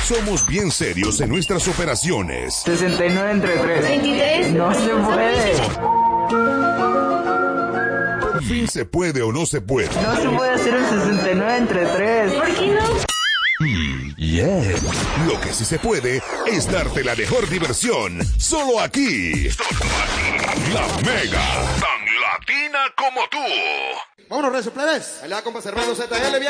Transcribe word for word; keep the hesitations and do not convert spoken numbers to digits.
Somos bien serios en nuestras operaciones. sesenta y nueve entre tres. veintitrés. No se puede. Por fin se puede o no se puede. No se puede hacer el sesenta y nueve entre tres. ¿Por qué no? Mm, yeah. Lo que sí se puede es darte la mejor diversión. Solo aquí. Solo aquí. La Mega. Tan latina como tú. Vámonos, recio plebes. Allá, compa, Cerrado Z L.